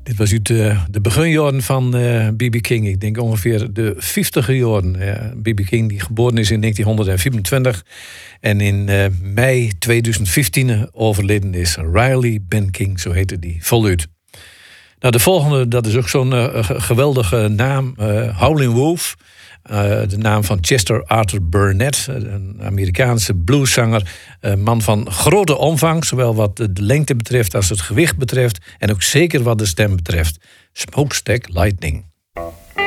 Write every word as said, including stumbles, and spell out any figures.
Dit was uit uh, de beginjaren van uh, B B King. Ik denk ongeveer de vijftiger jaren. Uh, B B King die geboren is in negentien vierentwintig. En in uh, mei tweeduizend vijftien overleden is. Riley Ben King, zo heette die voluit. Nou, de volgende, dat is ook zo'n uh, geweldige naam. Uh, Howlin' Wolf. Uh, de naam van Chester Arthur Burnett, een Amerikaanse blueszanger. Een man van grote omvang, zowel wat de lengte betreft als het gewicht betreft. En ook zeker wat de stem betreft. Smokestack Lightning.